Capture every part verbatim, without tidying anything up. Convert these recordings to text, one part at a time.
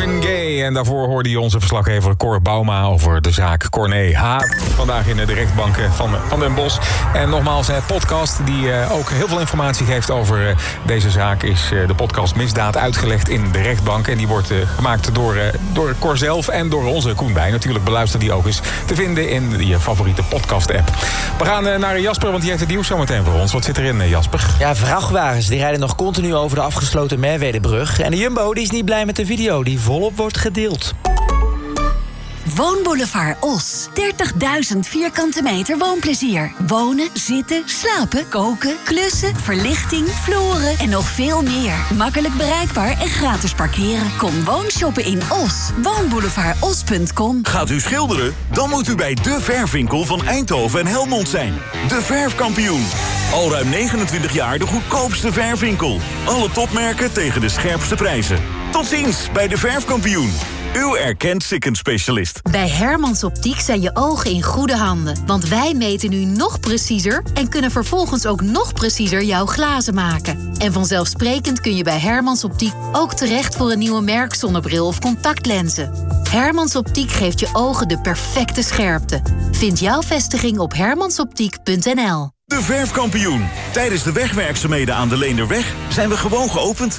Marvin Gaye. En daarvoor hoorde je onze verslaggever Cor Bauma over de zaak Corné H. Vandaag in de rechtbank van, van Den Bosch. En nogmaals, een podcast die uh, ook heel veel informatie geeft over uh, deze zaak... is uh, de podcast Misdaad uitgelegd in de rechtbank. En die wordt uh, gemaakt door, uh, door Cor zelf en door onze Koen Bij. Natuurlijk beluister die ook eens te vinden in je favoriete podcast-app. We gaan uh, naar Jasper, want die heeft het nieuws zometeen voor ons. Wat zit erin, uh, Jasper? Ja, vrachtwagens die rijden nog continu over de afgesloten Merwedebrug. En de Jumbo die is niet blij met de video die volop wordt gedeeld. Woonboulevard Os. dertigduizend vierkante meter woonplezier. Wonen, zitten, slapen, koken, klussen, verlichting, vloeren en nog veel meer. Makkelijk bereikbaar en gratis parkeren. Kom woonshoppen in Os. woonboulevard os punt com. Gaat u schilderen? Dan moet u bij De Verfwinkel van Eindhoven en Helmond zijn. De Verfkampioen. Al ruim negenentwintig jaar de goedkoopste verfwinkel. Alle topmerken tegen de scherpste prijzen. Tot ziens bij De Verfkampioen. Uw erkend Sikkens-specialist. Bij Hermans Optiek zijn je ogen in goede handen. Want wij meten nu nog preciezer... en kunnen vervolgens ook nog preciezer jouw glazen maken. En vanzelfsprekend kun je bij Hermans Optiek... ook terecht voor een nieuwe merkzonnebril of contactlenzen. Hermans Optiek geeft je ogen de perfecte scherpte. Vind jouw vestiging op hermansoptiek punt n l. De Verfkampioen. Tijdens de wegwerkzaamheden aan de Leenderweg zijn we gewoon geopend.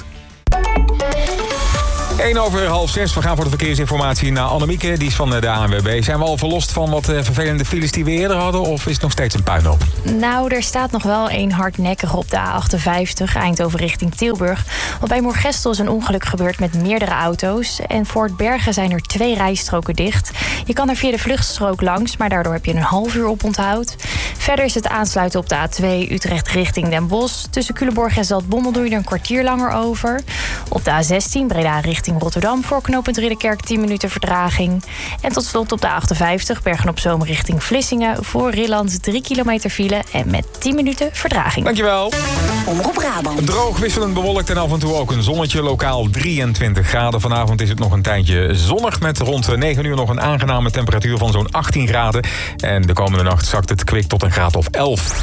één over half zes. We gaan voor de verkeersinformatie naar Annemieke. Die is van de A N W B. Zijn we al verlost van wat vervelende files die we eerder hadden? Of is het nog steeds een puinhoop? Nou, er staat nog wel één hardnekkig op de A achtenvijftig. Eindhoven richting Tilburg. Want bij Moergestel is een ongeluk gebeurd met meerdere auto's. En voor het Bergen zijn er twee rijstroken dicht. Je kan er via de vluchtstrook langs, maar daardoor heb je een half uur oponthoud. Verder is het aansluiten op de A twee Utrecht richting Den Bosch. Tussen Culemborg en Zaltbommel doe je er een kwartier langer over. Op de A zestien Breda richting Rotterdam voor knooppunt Ridderkerk tien minuten vertraging. En tot slot op de A achtenvijftig Bergen-op-Zoom richting Vlissingen voor Rilland drie kilometer file en met tien minuten vertraging. Dankjewel. Omroep Brabant. Droog, wisselend bewolkt en af en toe ook een zonnetje. Lokaal drieëntwintig graden. Vanavond is het nog een tijdje zonnig met rond negen uur nog een aangename temperatuur van zo'n achttien graden. En de komende nacht zakt het kwik tot een graad of elf.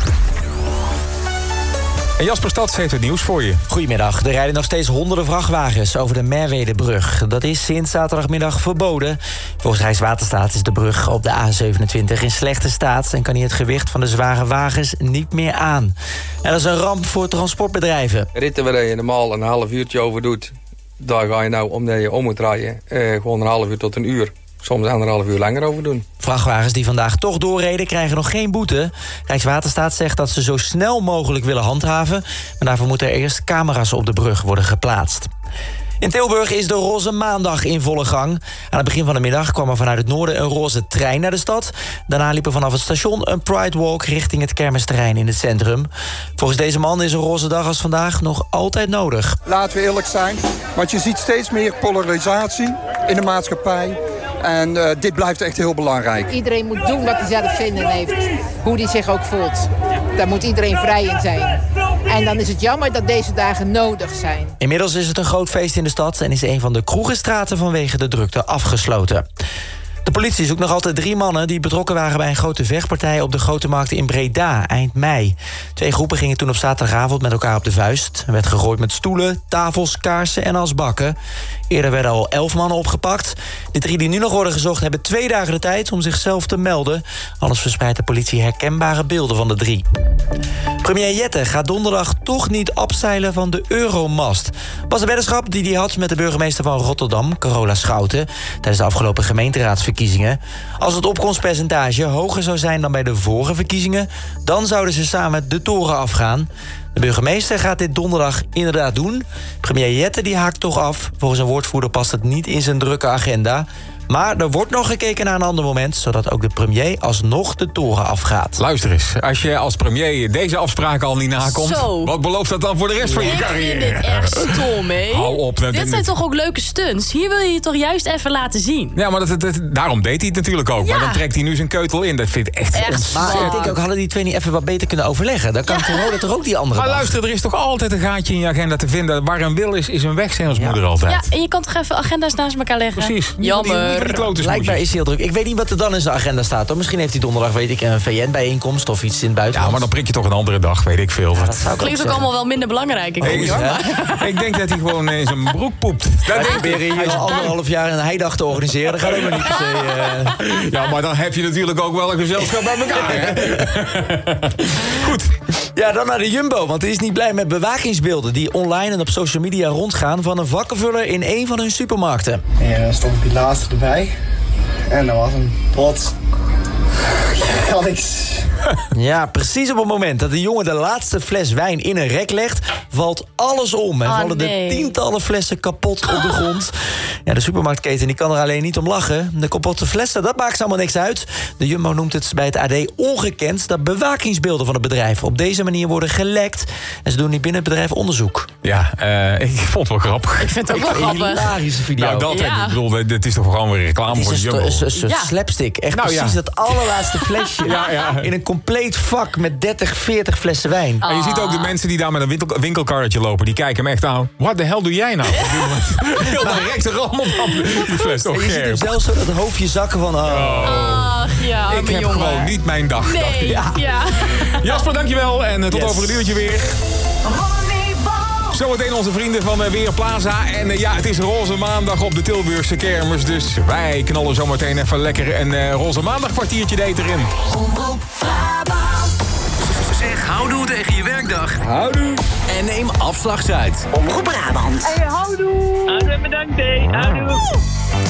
En Jasper Stads heeft het nieuws voor je. Goedemiddag. Er rijden nog steeds honderden vrachtwagens over de Merwedebrug. Dat is sinds zaterdagmiddag verboden. Volgens Rijkswaterstaat is de brug op de A zevenentwintig in slechte staat... en kan hij het gewicht van de zware wagens niet meer aan. En dat is een ramp voor transportbedrijven. Ritten waar je normaal een half uurtje over doet... daar ga je nou, omdat je om moet rijden, eh, gewoon een half uur tot een uur... soms anderhalf uur langer over doen. Vrachtwagens die vandaag toch doorreden krijgen nog geen boete. Rijkswaterstaat zegt dat ze zo snel mogelijk willen handhaven... maar daarvoor moeten er eerst camera's op de brug worden geplaatst. In Tilburg is de Roze Maandag in volle gang. Aan het begin van de middag kwam er vanuit het noorden een roze trein naar de stad. Daarna liep er vanaf het station een Pride Walk richting het kermisterrein in het centrum. Volgens deze man is een roze dag als vandaag nog altijd nodig. Laten we eerlijk zijn, want je ziet steeds meer polarisatie in de maatschappij. En uh, dit blijft echt heel belangrijk. Iedereen moet doen wat hij zelf zin in heeft. Hoe hij zich ook voelt. Daar moet iedereen vrij in zijn. En dan is het jammer dat deze dagen nodig zijn. Inmiddels is het een groot feest in de stad... en is een van de kroegenstraten vanwege de drukte afgesloten. De politie zoekt nog altijd drie mannen die betrokken waren... bij een grote vechtpartij op de Grote Markt in Breda eind mei. Twee groepen gingen toen op zaterdagavond met elkaar op de vuist. Er werd gegooid met stoelen, tafels, kaarsen en asbakken. Eerder werden al elf mannen opgepakt. De drie die nu nog worden gezocht hebben twee dagen de tijd om zichzelf te melden. Anders verspreidt de politie herkenbare beelden van de drie. Premier Jette gaat donderdag toch niet afzeilen van de Euromast. Was een weddenschap die hij had met de burgemeester van Rotterdam, Carola Schouten, tijdens de afgelopen gemeenteraadsverkiezingen. Als het opkomstpercentage hoger zou zijn dan bij de vorige verkiezingen, dan zouden ze samen de toren afgaan. De burgemeester gaat dit donderdag inderdaad doen. Premier Jette die haakt toch af. Volgens een woordvoerder past het niet in zijn drukke agenda. Maar er wordt nog gekeken naar een ander moment, zodat ook de premier alsnog de toren afgaat. Luister eens, als je als premier deze afspraken al niet nakomt... Zo. Wat belooft dat dan voor de rest van je carrière? Ik vind dit echt stom, hè? Hou op. Dat dit zijn toch ook leuke stunts? Hier wil je je toch juist even laten zien? Ja, maar dat, dat, daarom deed hij het natuurlijk ook. Ja. Maar dan trekt hij nu zijn keutel in. Dat vind ik echt, echt ontzettend. Maar ik denk ook, hadden die twee niet even wat beter kunnen overleggen? Dan kan ja. Carola toch ook die andere Maar dag. luister, er is toch altijd een gaatje in je agenda te vinden. Waar een wil is, is een weg, zei ons moeder altijd. Ja, en je kan toch even agenda's naast elkaar leggen? Precies. Jammer. Niet van die, van die klote Blijkbaar smoesjes. is hij heel druk. Ik weet niet wat er dan in zijn agenda staat. Hoor. Misschien heeft hij donderdag, weet ik, een V N-bijeenkomst of iets in het buitenland. Ja, maar dan prik je toch een andere dag, weet ik veel. Ja, dat zou ik Klinkt ook zeggen. allemaal wel minder belangrijk. Ik, Ik, denk, hoor. ja. ik denk dat hij gewoon in zijn broek poept. Dat Wij denk ik. proberen hier al anderhalf jaar een heidag te organiseren. Dat gaat ook nog niet per se... Uh... Ja, maar dan heb je natuurlijk ook wel een gezelschap bij elkaar, hè? Goed. Ja, dan naar de Jumbo, want hij is niet blij met bewakingsbeelden... die online en op social media rondgaan van een vakkenvuller in een van hun supermarkten. En dan stond ik die laatste erbij. En er was een pot. Kan ik... Ja, precies op het moment dat de jongen de laatste fles wijn in een rek legt... valt alles om en Oh, vallen nee. de tientallen flessen kapot op de grond. Ja, de supermarktketen die kan er alleen niet om lachen. De kapotte flessen, dat maakt ze allemaal niks uit. De Jumbo noemt het bij het A D ongekend... dat bewakingsbeelden van het bedrijf op deze manier worden gelekt. En ze doen niet binnen het bedrijf onderzoek. Ja, uh, ik vond het wel grappig. Ik vind het ook wel Een grappig. hilarische video. Nou, dat Ja. heb ik. Ik bedoel, dit is toch gewoon weer reclame Het voor de is een Jumbo. sto- een soort Ja. slapstick. Echt Nou, precies ja. dat allerlaatste flesje. Ja, ja. In een compleet vak met dertig, veertig flessen wijn. En je ziet ook de mensen die daar met een winkel, winkelkarretje lopen... die kijken hem echt aan. Wat de hel doe jij nou? Heel direct er allemaal van. Die fles toch En je ziet hem scherp. zelfs zo dat hoofdje zakken van... Oh. Ach, ja, Ik arme heb jongen. gewoon niet mijn dag, dacht Nee, ik. ja. Jasper, dankjewel. En uh, tot Yes. over een uurtje weer. Zometeen onze vrienden van uh, Weer Plaza. En uh, ja, het is roze maandag op de Tilburgse kermis. Dus wij knallen zometeen even lekker een uh, roze maandag kwartiertje date erin. Omroep Brabant. Zeg houdoe tegen je werkdag. Houdoe. En neem afslag Zuid. Omroep Brabant. Hey, houdoe. Houdoe, bedankt, hé. Houdoe.